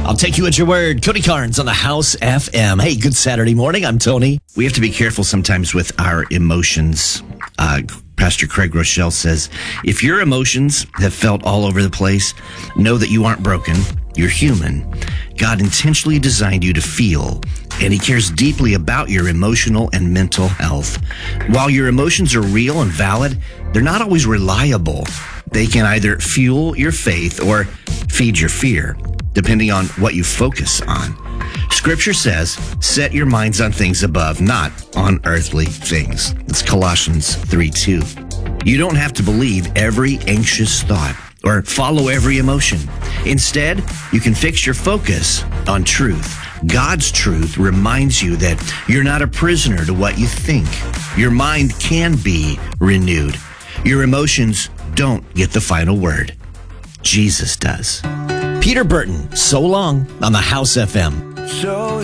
I'll take you at your word. Cody Carnes on the House FM. Hey, good Saturday morning. I'm Tony. We have to be careful sometimes with our emotions. Pastor Craig Rochelle says, if your emotions have felt all over the place, know that you aren't broken. You're human. God intentionally designed you to feel, and He cares deeply about your emotional and mental health. While your emotions are real and valid, they're not always reliable. They can either fuel your faith or feed your fear, depending on what you focus on. Scripture says, set your minds on things above, not on earthly things. It's Colossians 3:2. You don't have to believe every anxious thought or follow every emotion. Instead, you can fix your focus on truth. God's truth reminds you that you're not a prisoner to what you think. Your mind can be renewed. Your emotions don't get the final word. Jesus does. Peter Burton, So Long on the House FM. So